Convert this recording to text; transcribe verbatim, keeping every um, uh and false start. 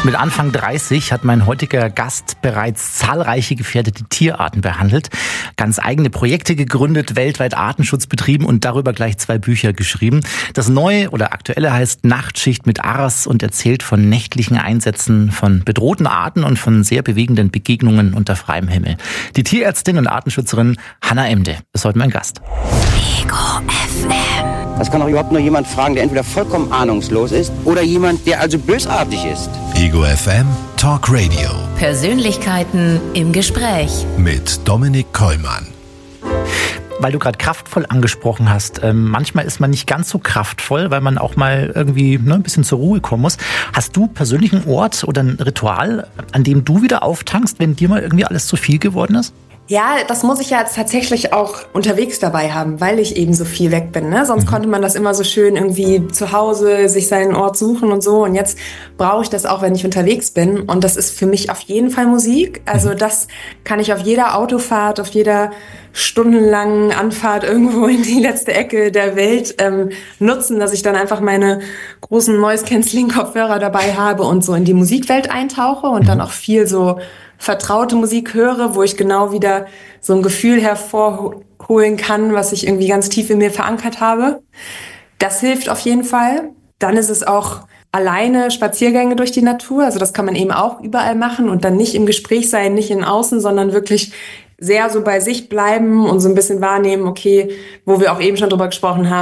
Mit Anfang dreißig hat mein heutiger Gast bereits zahlreiche gefährdete Tierarten behandelt, ganz eigene Projekte gegründet, weltweit Artenschutz betrieben und darüber gleich zwei Bücher geschrieben. Das neue oder aktuelle heißt Nachtschicht mit Ars und erzählt von nächtlichen Einsätzen von bedrohten Arten und von sehr bewegenden Begegnungen unter freiem Himmel. Die Tierärztin und Artenschützerin Hanna Emde ist heute mein Gast. Ego F M. Das kann doch überhaupt nur jemand fragen, der entweder vollkommen ahnungslos ist oder jemand, der also bösartig ist. Ego F M Talk Radio. Persönlichkeiten im Gespräch. Mit Dominik Kollmann. Weil du gerade kraftvoll angesprochen hast, ähm, manchmal ist man nicht ganz so kraftvoll, weil man auch mal irgendwie ne, ein bisschen zur Ruhe kommen muss. Hast du persönlich einen Ort oder ein Ritual, an dem du wieder auftankst, wenn dir mal irgendwie alles zu viel geworden ist? Ja, das muss ich ja jetzt tatsächlich auch unterwegs dabei haben, weil ich eben so viel weg bin. Ne? Sonst mhm. konnte man das immer so schön irgendwie zu Hause sich seinen Ort suchen und so. Und jetzt brauche ich das auch, wenn ich unterwegs bin. Und das ist für mich auf jeden Fall Musik. Also das kann ich auf jeder Autofahrt, auf jeder stundenlangen Anfahrt irgendwo in die letzte Ecke der Welt ähm, nutzen, dass ich dann einfach meine großen Noise-Canceling-Kopfhörer dabei habe und so in die Musikwelt eintauche und dann auch viel so vertraute Musik höre, wo ich genau wieder so ein Gefühl hervorholen kann, was ich irgendwie ganz tief in mir verankert habe. Das hilft auf jeden Fall. Dann ist es auch alleine Spaziergänge durch die Natur. Also das kann man eben auch überall machen und dann nicht im Gespräch sein, nicht in Außen, sondern wirklich sehr so bei sich bleiben und so ein bisschen wahrnehmen, okay, wo wir auch eben schon drüber gesprochen haben,